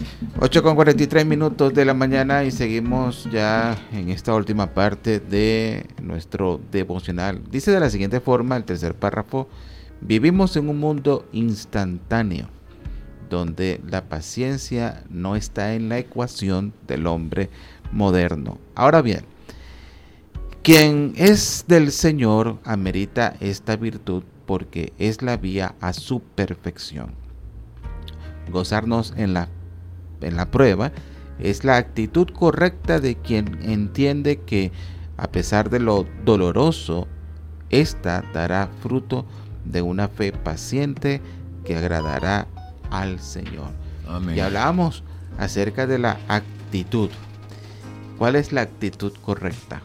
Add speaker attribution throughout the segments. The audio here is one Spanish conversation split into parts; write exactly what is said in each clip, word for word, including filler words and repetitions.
Speaker 1: ocho con cuarenta y tres minutos de la mañana y seguimos ya en esta última parte de nuestro devocional. Dice de la siguiente forma el tercer párrafo: vivimos en un mundo instantáneo donde la paciencia no está en la ecuación del hombre moderno. Ahora bien, quien es del Señor amerita esta virtud porque es la vía a su perfección. Gozarnos en la, en la prueba es la actitud correcta de quien entiende que, a pesar de lo doloroso, esta dará fruto de una fe paciente que agradará al Señor. Amén. Y hablábamos acerca de la actitud. ¿Cuál es la actitud correcta?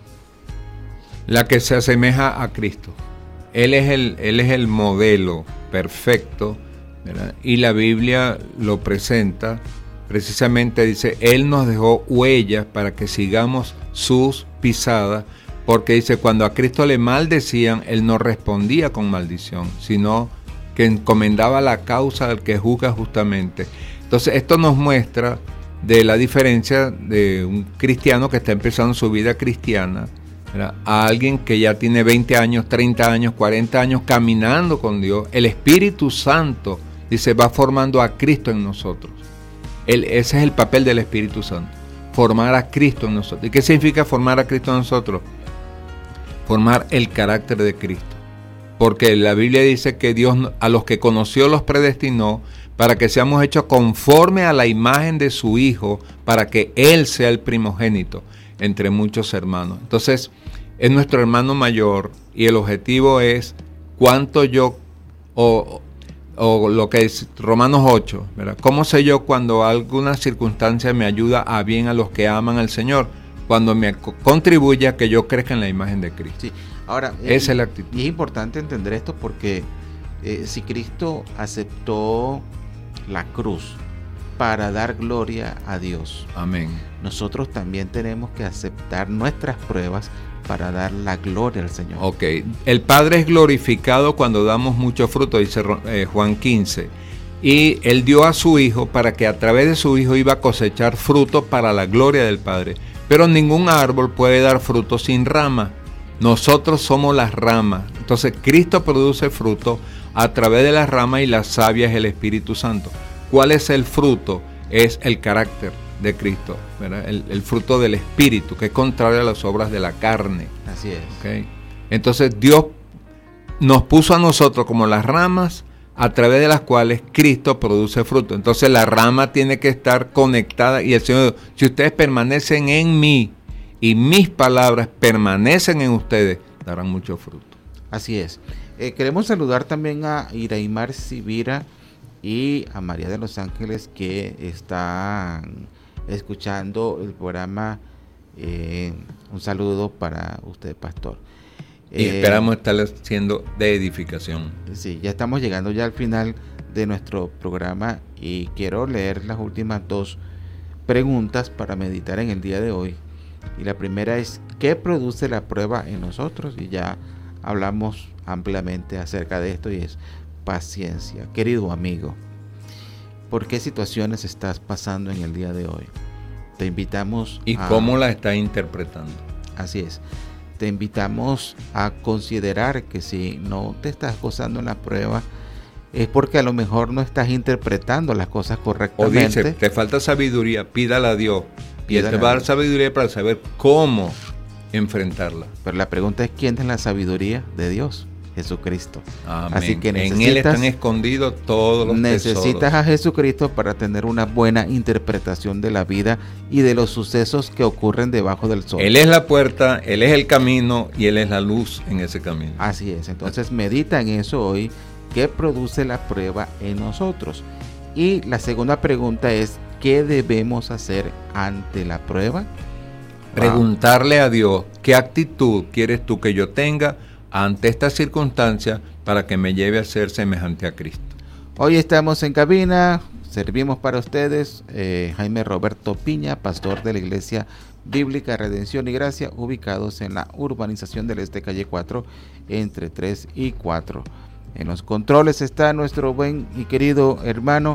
Speaker 2: La que se asemeja a Cristo. Él es el, él es el modelo perfecto, ¿verdad? Y la Biblia lo presenta, precisamente dice, Él nos dejó huellas para que sigamos sus pisadas, porque dice, cuando a Cristo le maldecían, Él no respondía con maldición, sino que encomendaba la causa al que juzga justamente. Entonces esto nos muestra de la diferencia de un cristiano que está empezando su vida cristiana, ¿verdad?, a alguien que ya tiene veinte años, treinta años, cuarenta años caminando con Dios. El Espíritu Santo, dice, va formando a Cristo en nosotros. El, ese es el papel del Espíritu Santo, formar a Cristo en nosotros. ¿Y qué significa formar a Cristo en nosotros? Formar el carácter de Cristo. Porque la Biblia dice que Dios a los que conoció los predestinó para que seamos hechos conforme a la imagen de su Hijo, para que Él sea el primogénito entre muchos hermanos. Entonces, es nuestro hermano mayor y el objetivo es cuánto yo, o, o lo que es Romanos ocho, ¿verdad? ¿Cómo sé yo cuando alguna circunstancia me ayuda a bien a los que aman al Señor? Cuando me contribuye a que yo crezca en la imagen de Cristo.
Speaker 1: Sí. Ahora,
Speaker 2: esa es la actitud.
Speaker 1: Y es importante entender esto porque eh, si Cristo aceptó la cruz para dar gloria a Dios,
Speaker 2: amén,
Speaker 1: nosotros también tenemos que aceptar nuestras pruebas para dar la gloria al Señor.
Speaker 2: Ok, el Padre es glorificado cuando damos mucho fruto, dice eh, Juan quince, y Él dio a su Hijo para que a través de su Hijo iba a cosechar fruto para la gloria del Padre. Pero ningún árbol puede dar fruto sin rama. Nosotros somos las ramas. Entonces Cristo produce fruto a través de las ramas y la savia es el Espíritu Santo. ¿Cuál es el fruto? Es el carácter de Cristo, ¿verdad? El, el fruto del Espíritu, que es contrario a las obras de la carne.
Speaker 1: Así es.
Speaker 2: ¿Okay? Entonces Dios nos puso a nosotros como las ramas a través de las cuales Cristo produce fruto. Entonces la rama tiene que estar conectada y el Señor, si ustedes permanecen en mí y mis palabras permanecen en ustedes, darán mucho fruto.
Speaker 1: Así es. Eh, queremos saludar también a Iraimar Sibira y a María de los Ángeles, que están escuchando el programa. Eh, un saludo para usted, pastor.
Speaker 2: Y eh, esperamos estar siendo de edificación.
Speaker 1: Sí, ya estamos llegando ya al final de nuestro programa y quiero leer las últimas dos preguntas para meditar en el día de hoy. Y la primera es, ¿qué produce la prueba en nosotros? Y ya hablamos ampliamente acerca de esto y es paciencia. Querido amigo, ¿por qué situaciones estás pasando en el día de hoy? Te invitamos
Speaker 2: ¿Y a... cómo la estás interpretando?
Speaker 1: Así es. Te invitamos a considerar que si no te estás gozando en la prueba, es porque a lo mejor no estás interpretando las cosas correctamente.
Speaker 2: O dice, te falta sabiduría, pídala a Dios. Y Él te va a dar sabiduría para saber cómo enfrentarla.
Speaker 1: Pero la pregunta es, ¿quién es la sabiduría de Dios? Jesucristo.
Speaker 2: Amén.
Speaker 1: Así que
Speaker 2: en Él están escondidos todos los
Speaker 1: necesitas
Speaker 2: tesoros.
Speaker 1: a Jesucristo para tener una buena interpretación de la vida y de los sucesos que ocurren debajo del sol.
Speaker 2: Él es la puerta, Él es el camino y Él es la luz en ese camino.
Speaker 1: Así es. Entonces medita en eso hoy. ¿Qué produce la prueba en nosotros? Y la segunda pregunta es, ¿qué debemos hacer ante la prueba?
Speaker 2: Preguntarle a Dios, ¿qué actitud quieres tú que yo tenga ante esta circunstancia para que me lleve a ser semejante a Cristo?
Speaker 1: Hoy estamos en cabina, servimos para ustedes, eh, Jaime Roberto Piña, pastor de la Iglesia Bíblica Redención y Gracia, ubicados en la urbanización del Este, calle cuatro, entre tres y cuatro. En los controles está nuestro buen y querido hermano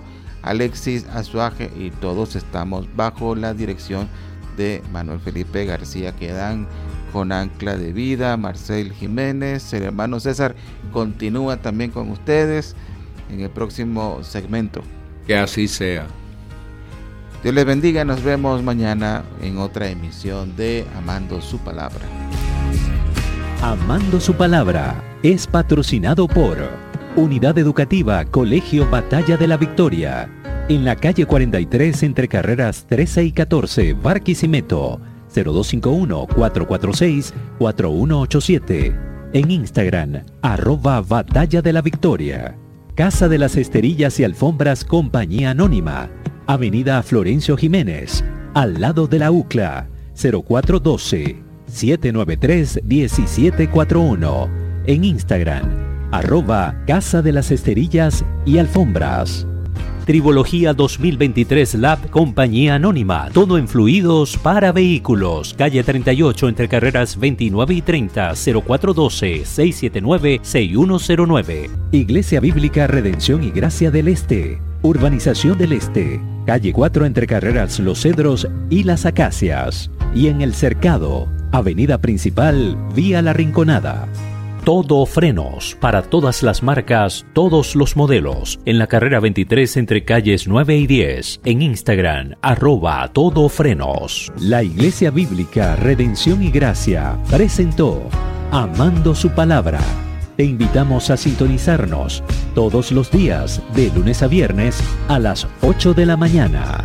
Speaker 1: Alexis Azuaje, y todos estamos bajo la dirección de Manuel Felipe García. Quedan con Ancla de Vida, Marcel Jiménez. El hermano César continúa también con ustedes en el próximo segmento.
Speaker 2: Que así sea.
Speaker 1: Dios les bendiga, nos vemos mañana en otra emisión de Amando su Palabra.
Speaker 3: Amando su Palabra es patrocinado por Unidad Educativa Colegio Batalla de la Victoria, en la calle cuarenta y tres entre carreras trece y catorce, Barquisimeto, cero dos cinco uno, cuatro cuatro seis, cuatro uno ocho siete. En Instagram, arroba Batalla de la Victoria. Casa de las Esterillas y Alfombras Compañía Anónima, Avenida Florencio Jiménez, al lado de la U C L A, cero cuatro uno dos, siete nueve tres, uno siete cuatro uno. En Instagram, arroba Casa de las Esterillas y Alfombras. Tribología dos mil veintitrés Lab Compañía Anónima, todo en fluidos para vehículos, calle treinta y ocho entre carreras veintinueve y treinta, cero cuatro uno dos, seis siete nueve, seis uno cero nueve. Iglesia Bíblica Redención y Gracia del Este, Urbanización del Este, calle cuatro entre carreras Los Cedros y Las Acacias. Y en El Cercado, avenida principal, vía La Rinconada. Todo Frenos, para todas las marcas, todos los modelos, en la carrera veintitrés entre calles nueve y diez, en Instagram, arroba Todo Frenos. La Iglesia Bíblica Redención y Gracia presentó Amando su Palabra. Te invitamos a sintonizarnos todos los días, de lunes a viernes, a las ocho de la mañana.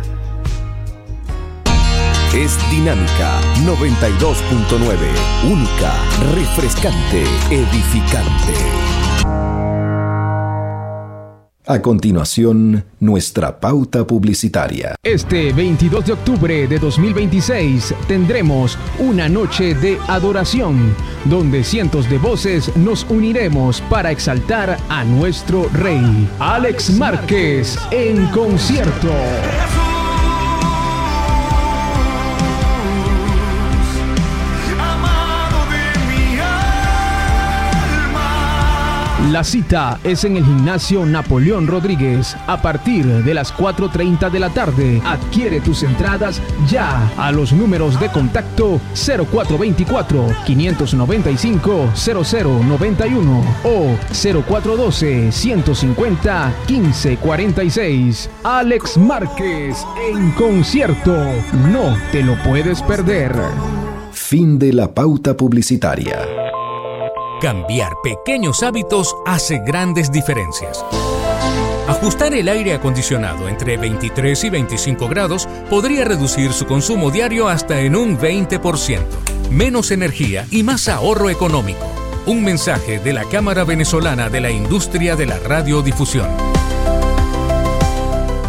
Speaker 4: Es Dinámica noventa y dos punto nueve, única, refrescante, edificante. A continuación, nuestra pauta publicitaria.
Speaker 5: Este veintidós de octubre de dos mil veintiséis tendremos una noche de adoración, donde cientos de voces nos uniremos para exaltar a nuestro Rey. Alex Márquez en concierto. La cita es en el gimnasio Napoleón Rodríguez a partir de las cuatro treinta de la tarde. Adquiere tus entradas ya a los números de contacto cero cuatro veinticuatro, quinientos noventa y cinco, cero cero noventa y uno o cero cuatro doce, ciento cincuenta, quince cuarenta y seis. Alex Márquez en concierto. No te lo puedes perder.
Speaker 4: Fin de la pauta publicitaria.
Speaker 6: Cambiar pequeños hábitos hace grandes diferencias. Ajustar el aire acondicionado entre veintitrés y veinticinco grados podría reducir su consumo diario hasta en un veinte por ciento. Menos energía y más ahorro económico. Un mensaje de la Cámara Venezolana de la Industria de la Radiodifusión.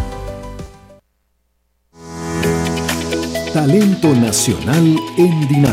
Speaker 4: Talento nacional en Dinámica.